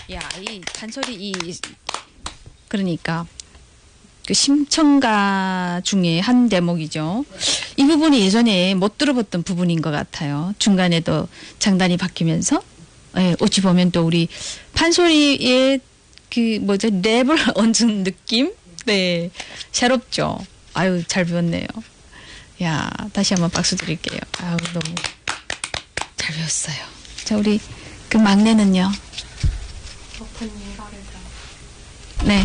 야, 이 판소리 그러니까 그 심청가 중에 한 대목이죠. 이 부분이 예전에 못 들어봤던 부분인 것 같아요. 중간에도 장단이 바뀌면서 예, 어찌 보면 또 우리 판소리의 그 뭐죠 랩을 얹은 느낌? 네, 새롭죠. 아유 잘 배웠네요. 야 다시 한번 박수 드릴게요. 아유 너무 잘 배웠어요. 자 우리 그 막내는요. 네.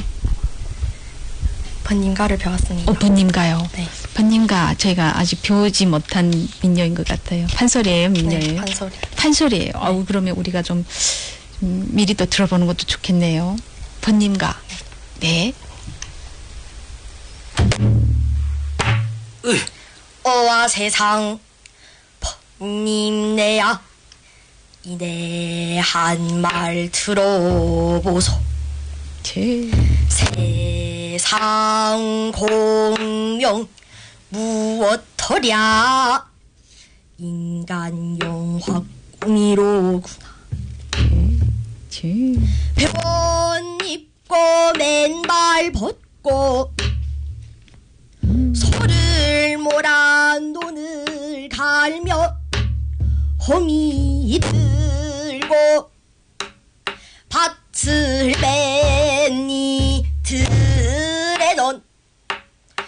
번님가를 배웠습니다. 번님가요. 네. 번님가 저희가 아직 배우지 못한 민요인 것 같아요. 판소리예요, 민요예요. 네, 판소리. 판소리예요. 네. 아우 그러면 우리가 좀 미리 또 들어보는 것도 좋겠네요. 번님가. 네. 어와 세상 번님네야 이내 한 말 들어보소. 세상 공명 무엇더랴 인간 영화 꿈이로구나. 배원 입고 맨발 벗고 소를 몰아 논을 갈며 호미 들고 밭을 매